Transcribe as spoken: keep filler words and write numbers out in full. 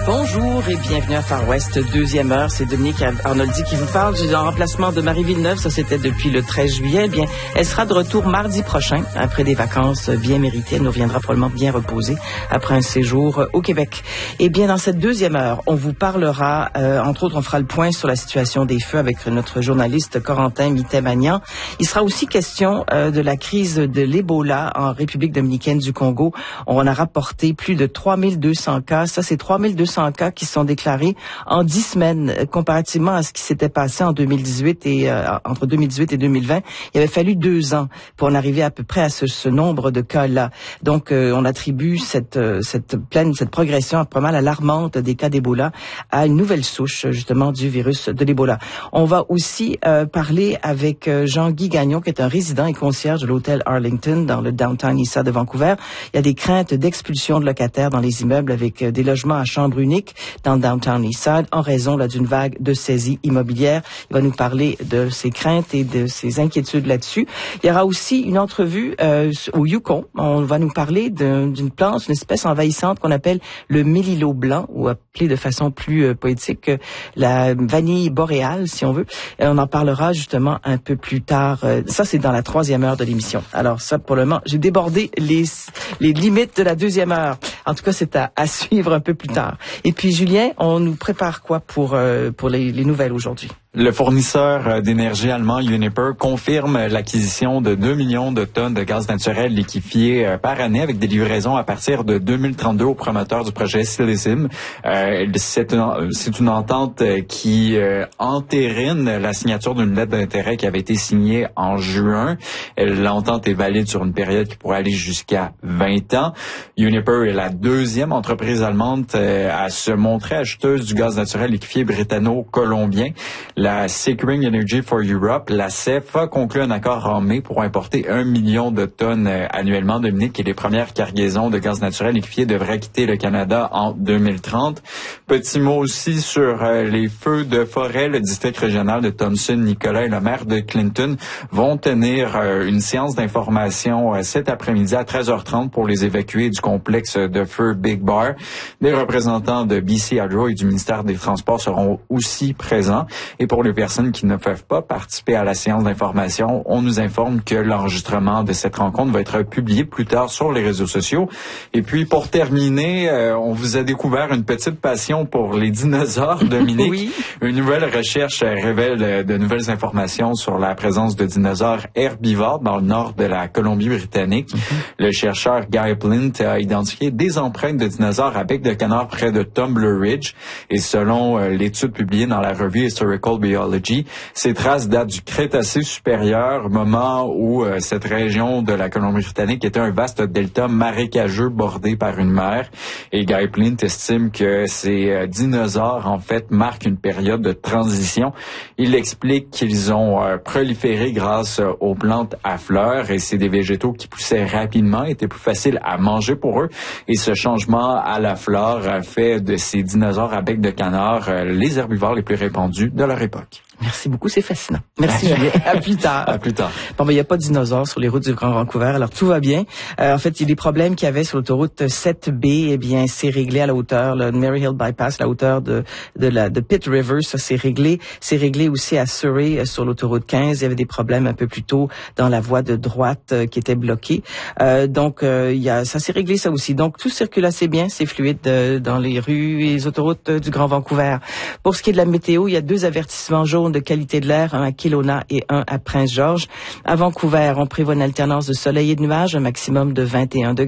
Bonjour et bienvenue à Far West, deuxième heure. C'est Dominique Arnoldi qui vous parle. J'ai en remplacement de Marie Villeneuve, ça c'était depuis le treize juillet. Eh bien, elle sera de retour mardi prochain, après des vacances bien méritées. Elle nous reviendra probablement bien reposée après un séjour au Québec. Eh bien, dans cette deuxième heure, on vous parlera, euh, entre autres, on fera le point sur la situation des feux avec notre journaliste Corentin Mittet-Magnan. Il sera aussi question euh, de la crise de l'Ebola en République dominicaine du Congo. On a rapporté plus de trois mille deux cents cas. Ça, c'est trois mille deux cents cas qui sont déclarés en dix semaines, comparativement à ce qui s'était passé en deux mille dix-huit et euh, entre deux mille dix-huit et deux mille vingt. Il avait fallu deux ans pour en arriver à peu près à ce, ce nombre de cas-là. Donc, euh, on attribue cette cette pleine cette progression pas mal alarmante des cas d'Ebola à une nouvelle souche justement du virus de l'Ebola. On va aussi euh, parler avec euh, Jean-Guy Gagnon, qui est un résident et concierge de l'hôtel Arlington dans le downtown Eastside de Vancouver. Il y a des craintes d'expulsion de locataires dans les immeubles avec euh, des logements à chambre unique dans le downtown Eastside en raison là d'une vague de saisie immobilière. Il va nous parler de ses craintes et de ses inquiétudes là-dessus. Il y aura aussi une entrevue euh, au Yukon. On va nous parler d'une plante, une espèce envahissante qu'on appelle le mélilo blanc, ou appelé de façon plus euh, poétique euh, la vanille boréale, si on veut. Et on en parlera justement un peu plus tard. Euh, ça, c'est dans la troisième heure de l'émission. Alors ça, pour le moment, j'ai débordé les les limites de la deuxième heure. En tout cas, c'est à, à suivre un peu plus tard. Et puis, Julien, on nous prépare quoi pour euh, pour les, les nouvelles aujourd'hui? Le fournisseur d'énergie allemand Uniper confirme l'acquisition de deux millions de tonnes de gaz naturel liquéfié par année avec des livraisons à partir de deux mille trente-deux aux promoteurs du projet Silesym. Euh, c'est une, c'est une entente qui euh, entérine la signature d'une lettre d'intérêt qui avait été signée en juin. L'entente est valide sur une période qui pourrait aller jusqu'à vingt ans. Uniper est la deuxième entreprise allemande euh, à se montrer acheteuse du gaz naturel liquéfié britanno-colombien. La Securing Energy for Europe, la C E F, a conclu un accord en mai pour importer un million de tonnes euh, annuellement, Dominique, et les premières cargaisons de gaz naturel liquéfié devraient quitter le Canada en deux mille trente. Petit mot aussi sur euh, les feux de forêt. Le district régional de Thompson, Nicolas et le maire de Clinton vont tenir euh, une séance d'information euh, cet après-midi à treize heures trente pour les évacuer du complexe de feu Big Bar. Des représentants de B C Hydro et du ministère des Transports seront aussi présents. Et pour les personnes qui ne peuvent pas participer à la séance d'information, on nous informe que l'enregistrement de cette rencontre va être publié plus tard sur les réseaux sociaux. Et puis, pour terminer, euh, on vous a découvert une petite passion pour les dinosaures, Dominique. Oui. Une nouvelle recherche révèle de nouvelles informations sur la présence de dinosaures herbivores dans le nord de la Colombie-Britannique. Mm-hmm. Le chercheur Guy Plint a identifié des empreintes de dinosaures à bec de canard près de Tumbler Ridge. Et selon euh, l'étude publiée dans la revue Historical Biology, ces traces datent du Crétacé supérieur, moment où euh, cette région de la Colombie-Britannique était un vaste delta marécageux bordé par une mer. Et Guy Plint estime que ces euh, dinosaures, en fait, marquent une période de transition. Il explique qu'ils ont euh, proliféré grâce euh, aux plantes à fleurs, et c'est des végétaux qui poussaient rapidement, étaient plus faciles à manger pour eux. Et ce changement à la flore a fait de ces dinosaures à bec de canard euh, les herbivores les plus répandus de leur époque. Merci beaucoup, c'est fascinant. Merci Julien. À plus tard. À plus tard. Bon, ben il y a pas de dinosaures sur les routes du Grand Vancouver, alors tout va bien. Euh, en fait, il y a des problèmes qu'il y avait sur l'autoroute sept B, eh bien c'est réglé à la hauteur, le Mary Hill Bypass, la hauteur de de la de Pitt River, ça c'est réglé. C'est réglé aussi à Surrey sur l'autoroute quinze. Il y avait des problèmes un peu plus tôt dans la voie de droite euh, qui était bloquée. Euh, donc euh, il y a ça s'est réglé ça aussi. Donc tout circule assez bien, c'est fluide euh, dans les rues et les autoroutes euh, du Grand Vancouver. Pour ce qui est de la météo, il y a deux avertissements jaunes de qualité de l'air, un à Kelowna et un à Prince George. À Vancouver, on prévoit une alternance de soleil et de nuages, un maximum de vingt et un degrés.